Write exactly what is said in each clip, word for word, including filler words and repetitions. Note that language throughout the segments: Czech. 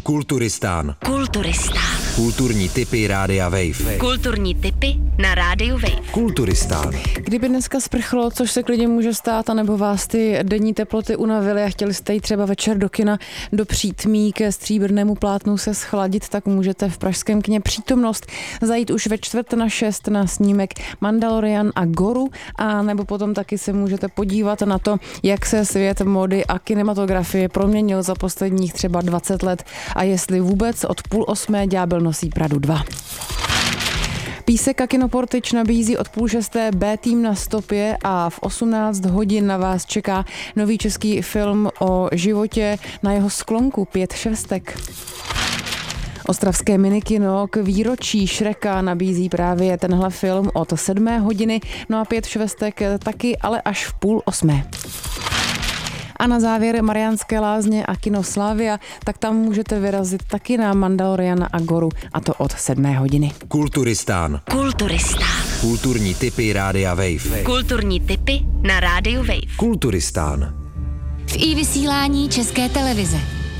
Kulturistán. Kulturistán. Kulturní tipy Rádia Wave. Kulturní tipy na Rádiu Wave. Kulturistán. Kdyby dneska sprchlo, což se klidně může stát, anebo vás ty denní teploty unavily a chtěli jste jít třeba večer do kina do Přítmí ke stříbrnému plátnu se schladit, tak můžete v pražském kině Přítomnost zajít už ve čtvrt na šest na snímek Mandalorian a Goru, a nebo potom taky se můžete podívat na to, jak se svět mody a kinematografie proměnil za posledních třeba dvacet let a jestli vůbec od půl osmé Ďábel nosí Pradu dva. Písek a Kinoportyč nabízí od půl šesté B tým na stopě a v osmnáct hodin na vás čeká nový český film o životě na jeho sklonku Pět švestek. Ostravské minikino k výročí Šreka nabízí právě tenhle film od sedmé hodiny, no a Pět švestek taky, ale až v půl osmé. A na závěr Mariánské Lázně a kino Slavia, tak tam můžete vyrazit taky na Mandaloriana a Goru, a to od sedmé hodiny. Kulturistán. Kulturistán. Kulturní tipy Rádia Wave. Kulturní tipy na Rádiu Wave. Kulturistán. V iVysílání České televize.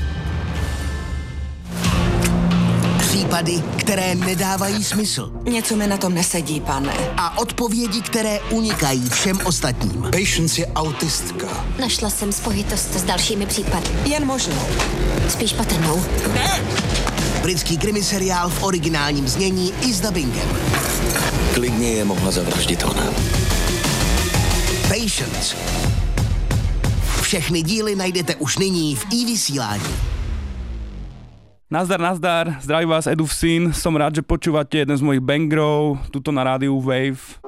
Případy, které nedávají smysl. Něco mi na tom nesedí, pane. A odpovědi, které unikají všem ostatním. Patience je autistka. Našla jsem spojitost s dalšími případy. Jen možnou. Spíš patrnou. Ne! Britský krimiseriál v originálním znění i s dabingem. Klidně je mohla zavraždit ona. Patience. Všechny díly najdete už nyní v iVysílání. Nazdar, nazdar, zdraví vás Edův syn, som rád, že počúvate jeden z mojich bangrov, tuto na rádiu Wave.